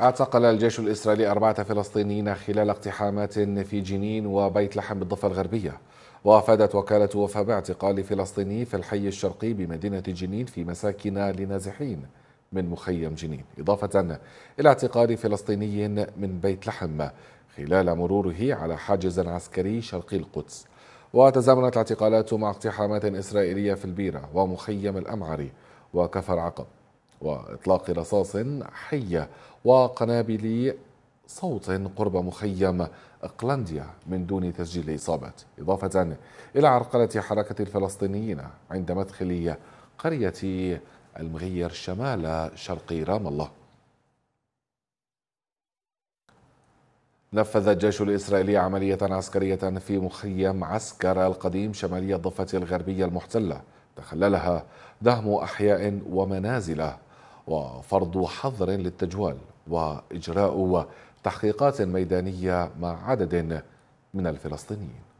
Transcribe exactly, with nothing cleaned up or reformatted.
اعتقل الجيش الإسرائيلي أربعة فلسطينيين خلال اقتحامات في جنين وبيت لحم بالضفة الغربية. وافادت وكالة وفاء باعتقال فلسطيني في الحي الشرقي بمدينة جنين في مساكن لنازحين من مخيم جنين، إضافة إلى اعتقال فلسطيني من بيت لحم خلال مروره على حاجز عسكري شرقي القدس. وتزامنت الاعتقالات مع اقتحامات إسرائيلية في البيرة ومخيم الأمعري وكفر عقب، وإطلاق رصاص حية وقنابل صوت قرب مخيم إقلنديا من دون تسجيل إصابات، إضافة إلى عرقلة حركة الفلسطينيين عند مدخل قرية المغير شمال شرق رام الله. نفذ الجيش الإسرائيلي عملية عسكرية في مخيم عسكر القديم شمالي الضفة الغربية المحتلة تخللها دهم أحياء ومنازل وفرض حظر للتجوال وإجراء تحقيقات ميدانية مع عدد من الفلسطينيين.